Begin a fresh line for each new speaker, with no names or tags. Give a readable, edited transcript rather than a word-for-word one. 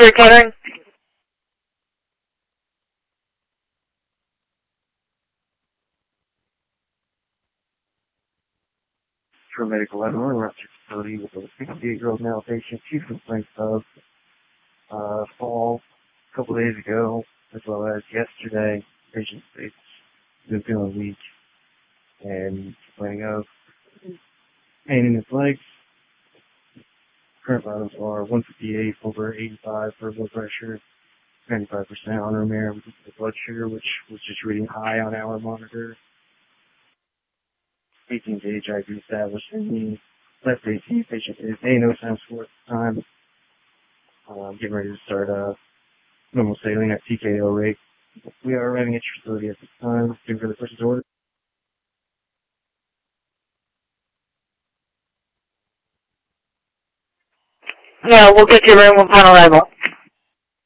Victory Catering.
For medical level, we're at your facility with a 68-year-old male patient. Two complaints of fall a couple days ago, as well as yesterday. Patient states been feeling weak and complaining of pain in his legs. Current vitals are 158 over 85 for blood pressure, 95% on room air, with the blood sugar, which was just reading high on our monitor. 18 gauge IV established in the left AC. Patient is ANO times 4 at the time. Getting ready to start normal saline at TKO rate. We are arriving at your facility at this time. Looking for the person's order.
Yeah, we'll get to your room upon arrival.